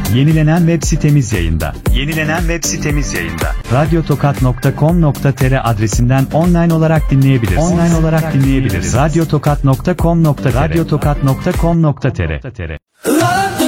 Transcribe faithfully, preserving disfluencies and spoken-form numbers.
Yenilenen web sitemiz yayında. Yenilenen web sitemiz yayında. radyotokat nokta com nokta tr adresinden online olarak dinleyebilirsiniz. Online olarak dinleyebilirsiniz. radyotokat nokta com nokta tr radyotokat nokta com nokta tr